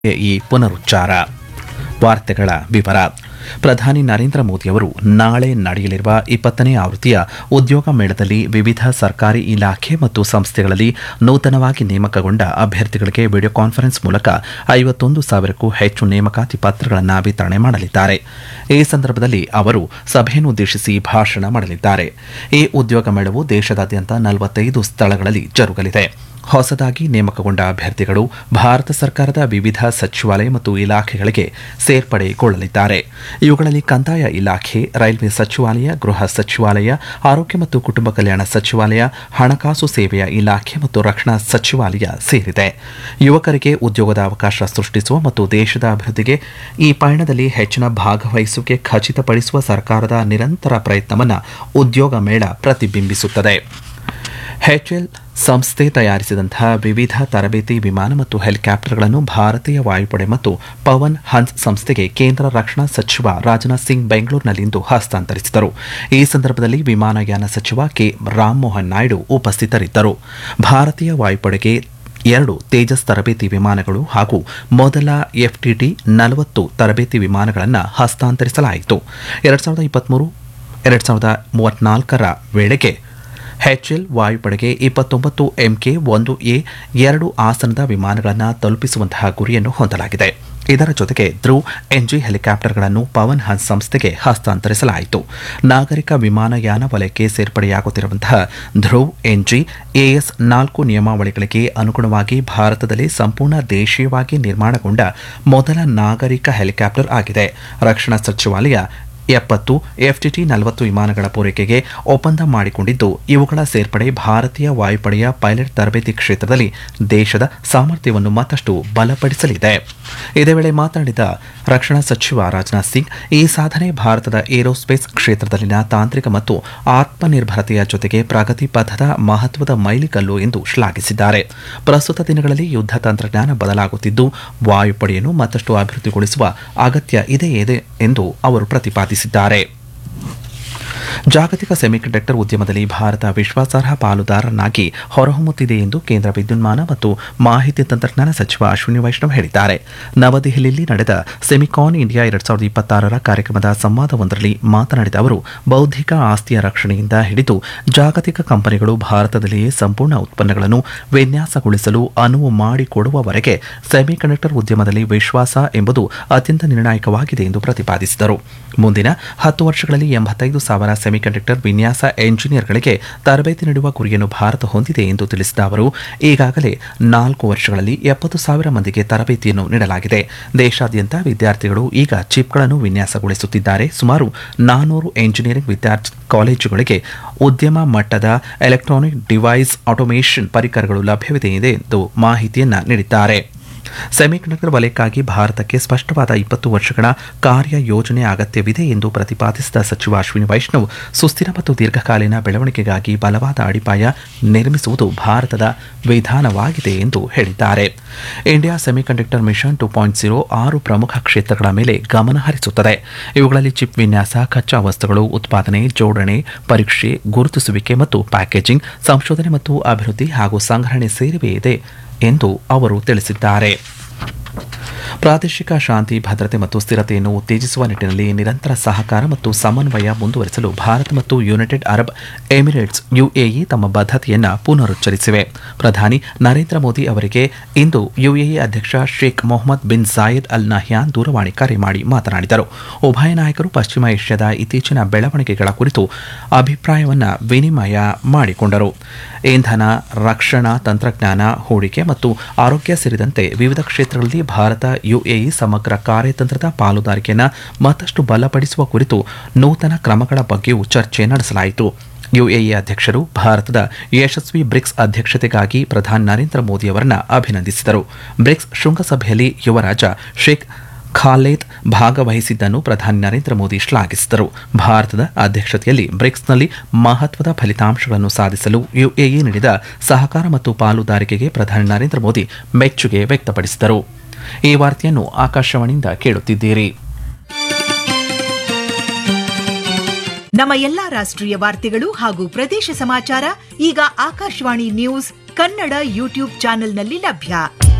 ಈ ಪುನರುಚ್ಚಾರ. ವಾರ್ತೆಗಳ ವಿವರ. ಪ್ರಧಾನಿ ನರೇಂದ್ರ ಮೋದಿಯವರು ನಾಳೆ ನಡೆಯಲಿರುವ 20ನೇ ಆವೃತ್ತಿಯ ಉದ್ಯೋಗ ಮೇಳದಲ್ಲಿ ವಿವಿಧ ಸರ್ಕಾರಿ ಇಲಾಖೆ ಮತ್ತು ಸಂಸ್ಥೆಗಳಲ್ಲಿ ನೂತನವಾಗಿ ನೇಮಕಗೊಂಡ ಅಭ್ಯರ್ಥಿಗಳಿಗೆ ವಿಡಿಯೋ ಕಾನ್ಫರೆನ್ಸ್ ಮೂಲಕ 51,000ಕ್ಕೂ ಹೆಚ್ಚು ನೇಮಕಾತಿ ಪತ್ರಗಳನ್ನು ವಿತರಣೆ ಮಾಡಲಿದ್ದಾರೆ. ಈ ಸಂದರ್ಭದಲ್ಲಿ ಅವರು ಸಭೆಯನ್ನುದ್ದೇಶಿಸಿ ಭಾಷಣ ಮಾಡಲಿದ್ದಾರೆ. ಈ ಉದ್ಯೋಗ ಮೇಳವು ದೇಶದಾದ್ಯಂತ 45 ಸ್ಥಳಗಳಲ್ಲಿ ಜರುಗಲಿದೆ. ಹೊಸದಾಗಿ ನೇಮಕಗೊಂಡ ಅಭ್ಯರ್ಥಿಗಳು ಭಾರತ ಸರ್ಕಾರದ ವಿವಿಧ ಸಚಿವಾಲಯ ಮತ್ತು ಇಲಾಖೆಗಳಿಗೆ ಸೇರ್ಪಡೆಗೊಳ್ಳಲಿದ್ದಾರೆ. ಇವುಗಳಲ್ಲಿ ಕಂದಾಯ ಇಲಾಖೆ, ರೈಲ್ವೆ ಸಚಿವಾಲಯ, ಗೃಹ ಸಚಿವಾಲಯ, ಆರೋಗ್ಯ ಮತ್ತು ಕುಟುಂಬ ಕಲ್ಯಾಣ ಸಚಿವಾಲಯ, ಹಣಕಾಸು ಸೇವೆಯ ಇಲಾಖೆ ಮತ್ತು ರಕ್ಷಣಾ ಸಚಿವಾಲಯ ಸೇರಿದೆ. ಯುವಕರಿಗೆ ಉದ್ಯೋಗದ ಅವಕಾಶ ಸೃಷ್ಟಿಸುವ ಮತ್ತು ದೇಶದ ಅಭಿವೃದ್ಧಿಗೆ ಈ ಪಯಣದಲ್ಲಿ ಹೆಚ್ಚಿನ ಭಾಗವಹಿಸುವಿಕೆ ಖಚಿತಪಡಿಸುವ ಸರ್ಕಾರದ ನಿರಂತರ ಪ್ರಯತ್ನವನ್ನು ಉದ್ಯೋಗ ಮೇಳ ಪ್ರತಿಬಿಂಬಿಸುತ್ತದೆ. HAL ಸಂಸ್ಥೆ ತಯಾರಿಸಿದಂತಹ ವಿವಿಧ ತರಬೇತಿ ವಿಮಾನ ಮತ್ತು ಹೆಲಿಕಾಪ್ಟರ್ಗಳನ್ನು ಭಾರತೀಯ ವಾಯುಪಡೆ ಮತ್ತು ಪವನ್ ಹನ್ಸ್ ಸಂಸ್ಥೆಗೆ ಕೇಂದ್ರ ರಕ್ಷಣಾ ಸಚಿವ ರಾಜನಾಥ್ ಸಿಂಗ್ ಬೆಂಗಳೂರಿನಲ್ಲಿಂದು ಹಸ್ತಾಂತರಿಸಿದರು. ಈ ಸಂದರ್ಭದಲ್ಲಿ ವಿಮಾನಯಾನ ಸಚಿವ ಕೆ. ರಾಮಮೋಹನ್ ನಾಯ್ಡು ಉಪಸ್ಥಿತರಿದ್ದರು. ಭಾರತೀಯ ವಾಯುಪಡೆಗೆ 2 ತೇಜಸ್ ತರಬೇತಿ ವಿಮಾನಗಳು ಹಾಗೂ ಮೊದಲ FTT 40 ತರಬೇತಿ ವಿಮಾನಗಳನ್ನು ಹಸ್ತಾಂತರಿಸಲಾಯಿತು. 2023-2034 ವೇಳೆಗೆ HAL ವಾಯುಪಡೆಗೆ 29 MK-1A 2 ಆಸನದ ವಿಮಾನಗಳನ್ನು ತಲುಪಿಸುವಂತಹ ಗುರಿಯನ್ನು ಹೊಂದಲಾಗಿದೆ. ಇದರ ಜೊತೆಗೆ ಧ್ರುವ್ NG ಹೆಲಿಕಾಪ್ಟರ್ಗಳನ್ನು ಪವನ್ ಹನ್ಸ್ ಸಂಸ್ಥೆಗೆ ಹಸ್ತಾಂತರಿಸಲಾಯಿತು. ನಾಗರಿಕ ವಿಮಾನಯಾನ ವಲಯಕ್ಕೆ ಸೇರ್ಪಡೆಯಾಗುತ್ತಿರುವಂತಹ ಧ್ರುವ್ NG AS4 ನಿಯಮಾವಳಿಗಳಿಗೆ ಅನುಗುಣವಾಗಿ ಭಾರತದಲ್ಲಿ ಸಂಪೂರ್ಣ ದೇಶೀಯವಾಗಿ ನಿರ್ಮಾಣಗೊಂಡ ಮೊದಲ ನಾಗರಿಕ ಹೆಲಿಕಾಪ್ಟರ್ ಆಗಿದೆ. ರಕ್ಷಣಾ ಸಚಿವಾಲಯ 70 FTT 40 ವಿಮಾನಗಳ ಪೂರೈಕೆಗೆ ಒಪ್ಪಂದ ಮಾಡಿಕೊಂಡಿದ್ದು, ಇವುಗಳ ಸೇರ್ಪಡೆ ಭಾರತೀಯ ವಾಯುಪಡೆಯ ಪೈಲಟ್ ತರಬೇತಿ ಕ್ಷೇತ್ರದಲ್ಲಿ ದೇಶದ ಸಾಮರ್ಥ್ಯವನ್ನು ಮತ್ತಷ್ಟು ಬಲಪಡಿಸಲಿದೆ. ಇದೇ ವೇಳೆ ಮಾತನಾಡಿದ ರಕ್ಷಣಾ ಸಚಿವ ರಾಜನಾಥ್ ಸಿಂಗ್, ಈ ಸಾಧನೆ ಭಾರತದ ಏರೋಸ್ಪೇಸ್ ಕ್ಷೇತ್ರದಲ್ಲಿನ ತಾಂತ್ರಿಕ ಮತ್ತು ಆತ್ಮನಿರ್ಭರತೆಯ ಜೊತೆಗೆ ಪ್ರಗತಿ ಪಥದ ಮಹತ್ವದ ಮೈಲಿಗಲ್ಲು ಎಂದು ಶ್ಲಾಘಿಸಿದ್ದಾರೆ. ಪ್ರಸ್ತುತ ದಿನಗಳಲ್ಲಿ ಯುದ್ಧ ತಂತ್ರಜ್ಞಾನ ಬದಲಾಗುತ್ತಿದ್ದು, ವಾಯುಪಡೆಯನ್ನು ಮತ್ತಷ್ಟು ಅಭಿವೃದ್ಧಿಗೊಳಿಸುವ ಅಗತ್ಯ ಇದೆ ಎಂದು ಅವರು ಪ್ರತಿಪಾದಿಸಿದ್ದಾರೆ. ಜಾಗತಿಕ ಸೆಮಿಕಂಡಕ್ಟರ್ ಉದ್ಯಮದಲ್ಲಿ ಭಾರತ ವಿಶ್ವಾಸಾರ್ಹ ಪಾಲುದಾರನಾಗಿ ಹೊರಹೊಮ್ಮುತ್ತಿದೆ ಎಂದು ಕೇಂದ್ರ ವಿದ್ಯುನ್ಮಾನ ಮತ್ತು ಮಾಹಿತಿ ತಂತ್ರಜ್ಞಾನ ಸಚಿವ ಅಶ್ವಿನಿ ವೈಷ್ಣವ್ ಹೇಳಿದ್ದಾರೆ. ನವದೆಹಲಿಯಲ್ಲಿ ನಡೆದ ಸೆಮಿಕಾನ್ ಇಂಡಿಯಾ 2026 ಕಾರ್ಯಕ್ರಮದ ಸಂವಾದವೊಂದರಲ್ಲಿ ಮಾತನಾಡಿದ ಅವರು, ಬೌದ್ಧಿಕ ಆಸ್ತಿಯ ರಕ್ಷಣೆಯಿಂದ ಹಿಡಿದು ಜಾಗತಿಕ ಕಂಪನಿಗಳು ಭಾರತದಲ್ಲಿಯೇ ಸಂಪೂರ್ಣ ಉತ್ಪನ್ನಗಳನ್ನು ವಿನ್ಯಾಸಗೊಳಿಸಲು ಅನುವು ಮಾಡಿಕೊಡುವವರೆಗೆ ಸೆಮಿಕಂಡಕ್ಟರ್ ಉದ್ಯಮದಲ್ಲಿ ವಿಶ್ವಾಸ ಎಂಬುದು ಅತ್ಯಂತ ನಿರ್ಣಾಯಕವಾಗಿದೆ ಎಂದು ಪ್ರತಿಪಾದಿಸಿದರು. ಮುಂದಿನ 10 ವರ್ಷಗಳಲ್ಲಿ 85,000 ಸೆಮಿಕಂಡಕ್ಟರ್ ವಿನ್ಯಾಸ ಎಂಜಿನಿಯರ್ಗಳಿಗೆ ತರಬೇತಿ ನೀಡುವ ಗುರಿಯನ್ನು ಭಾರತ ಹೊಂದಿದೆ ಎಂದು ತಿಳಿಸಿದ ಅವರು, ಈಗಾಗಲೇ 4 ವರ್ಷಗಳಲ್ಲಿ 70,000 ಮಂದಿಗೆ ತರಬೇತಿಯನ್ನು ನೀಡಲಾಗಿದೆ. ದೇಶಾದ್ಯಂತ ವಿದ್ಯಾರ್ಥಿಗಳು ಈಗ ಚಿಪ್ಗಳನ್ನು ವಿನ್ಯಾಸಗೊಳಿಸುತ್ತಿದ್ದಾರೆ. ಸುಮಾರು 400 ಎಂಜಿನಿಯರಿಂಗ್ ಕಾಲೇಜುಗಳಿಗೆ ಉದ್ಯಮ ಮಟ್ಟದ ಎಲೆಕ್ಟ್ರಾನಿಕ್ ಡಿವೈಸ್ ಆಟೋಮೇಷನ್ ಪರಿಕರಗಳು ಲಭ್ಯವಿದೆ ಎಂದು ಮಾಹಿತಿಯನ್ನು ನೀಡಿದ್ದಾರೆ. ಸೆಮಿಕಂಡಕ್ಟರ್ ವಲಯಕ್ಕಾಗಿ ಭಾರತಕ್ಕೆ ಸ್ಪಷ್ಟವಾದ 20 ವರ್ಷಗಳ ಕಾರ್ಯ ಯೋಜನೆ ಅಗತ್ಯವಿದೆ ಎಂದು ಪ್ರತಿಪಾದಿಸಿದ ಸಚಿವ ಅಶ್ವಿನಿ ವೈಷ್ಣವ್, ಸುಸ್ಥಿರ ಮತ್ತು ದೀರ್ಘಕಾಲೀನ ಬೆಳವಣಿಗೆಗಾಗಿ ಬಲವಾದ ಅಡಿಪಾಯ ನಿರ್ಮಿಸುವುದು ಭಾರತದ ವಿಧಾನವಾಗಿದೆ ಎಂದು ಹೇಳಿದ್ದಾರೆ. ಇಂಡಿಯಾ ಸೆಮಿಕಂಡಕ್ಟರ್ ಮಿಷನ್ 2.0 6 ಪ್ರಮುಖ ಕ್ಷೇತ್ರಗಳ ಮೇಲೆ ಗಮನ ಹರಿಸುತ್ತದೆ. ಇವುಗಳಲ್ಲಿ ಚಿಪ್ ವಿನ್ಯಾಸ, ಕಚ್ಚಾ ವಸ್ತುಗಳು, ಉತ್ಪಾದನೆ, ಜೋಡಣೆ, ಪರೀಕ್ಷೆ, ಗುರುತಿಸುವಿಕೆ ಮತ್ತು ಪ್ಯಾಕೇಜಿಂಗ್, ಸಂಶೋಧನೆ ಮತ್ತು ಅಭಿವೃದ್ಧಿ ಹಾಗೂ ಸಂಗ್ರಹಣೆ ಸೇರಿವೆ ಇದೆ ಎಂದು ಅವರು ತಿಳಿಸಿದ್ದಾರೆ. ಪ್ರಾದೇಶಿಕ ಶಾಂತಿ, ಭದ್ರತೆ ಮತ್ತು ಸ್ಥಿರತೆಯನ್ನು ಉತ್ತೇಜಿಸುವ ನಿಟ್ಟಿನಲ್ಲಿ ನಿರಂತರ ಸಹಕಾರ ಮತ್ತು ಸಮನ್ವಯ ಮುಂದುವರಿಸಲು ಭಾರತ ಮತ್ತು ಯುನೈಟೆಡ್ ಅರಬ್ ಎಮಿರೇಟ್ಸ್ UAE ತಮ್ಮ ಬದ್ಧತೆಯನ್ನು ಪುನರುಚ್ಚರಿಸಿವೆ. ಪ್ರಧಾನಿ ನರೇಂದ್ರ ಮೋದಿ ಅವರಿಗೆ ಇಂದು UAE ಅಧ್ಯಕ್ಷ Sheikh Mohammed bin Zayed Al Nahyan ದೂರವಾಣಿ ಕರೆ ಮಾಡಿ ಮಾತನಾಡಿದರು. ಉಭಯ ನಾಯಕರು ಪಶ್ಚಿಮ ಏಷ್ಯಾದ ಇತ್ತೀಚಿನ ಬೆಳವಣಿಗೆಗಳ ಕುರಿತು ಅಭಿಪ್ರಾಯವನ್ನು ವಿನಿಮಯ ಮಾಡಿಕೊಂಡರು. ಇಂಧನ, ರಕ್ಷಣಾ, ತಂತ್ರಜ್ಞಾನ, ಹೂಡಿಕೆ ಮತ್ತು ಆರೋಗ್ಯ ಸೇರಿದಂತೆ ವಿವಿಧ ಕ್ಷೇತ್ರಗಳಲ್ಲಿ ಭಾರತ UAE ಸಮಗ್ರ ಕಾರ್ಯತಂತ್ರದ ಪಾಲುದಾರಿಕೆಯನ್ನು ಮತ್ತಷ್ಟು ಬಲಪಡಿಸುವ ಕುರಿತು ನೂತನ ಕ್ರಮಗಳ ಬಗ್ಗೆಯೂ ಚರ್ಚೆ ನಡೆಸಲಾಯಿತು. UAE ಅಧ್ಯಕ್ಷರು ಭಾರತದ ಯಶಸ್ವಿ ಬ್ರಿಕ್ಸ್ ಅಧ್ಯಕ್ಷತೆಗಾಗಿ ಪ್ರಧಾನಿ ನರೇಂದ್ರ ಮೋದಿ ಅವರನ್ನು ಅಭಿನಂದಿಸಿದರು. ಬ್ರಿಕ್ಸ್ ಶೃಂಗಸಭೆಯಲ್ಲಿ ಯುವರಾಜ ಶೇಖ್ ಖಾಲೇದ್ ಭಾಗವಹಿಸಿದ್ದನ್ನು ಪ್ರಧಾನಿ ನರೇಂದ್ರ ಮೋದಿ ಶ್ಲಾಘಿಸಿದರು. ಭಾರತದ ಅಧ್ಯಕ್ಷತೆಯಲ್ಲಿ ಬ್ರಿಕ್ಸ್ನಲ್ಲಿ ಮಹತ್ವದ ಫಲಿತಾಂಶಗಳನ್ನು ಸಾಧಿಸಲು UAE ನೀಡಿದ ಸಹಕಾರ ಮತ್ತು ಪಾಲುದಾರಿಕೆಗೆ ಪ್ರಧಾನಿ ನರೇಂದ್ರ ಮೋದಿ ಮೆಚ್ಚುಗೆ ವ್ಯಕ್ತಪಡಿಸಿದರು. ಈ ವಾರ್ತೆಯನ್ನು ಆಕಾಶವಾಣಿಯಿಂದ ಕೇಳುತ್ತಿದ್ದೀರಿ. ನಮ್ಮ ಎಲ್ಲಾ ರಾಷ್ಟ್ರೀಯ ವಾರ್ತೆಗಳು ಹಾಗೂ ಪ್ರದೇಶ ಸಮಾಚಾರ ಈಗ ಆಕಾಶವಾಣಿ ನ್ಯೂಸ್ ಕನ್ನಡ ಯೂಟ್ಯೂಬ್ ಚಾನೆಲ್ನಲ್ಲಿ ಲಭ್ಯ.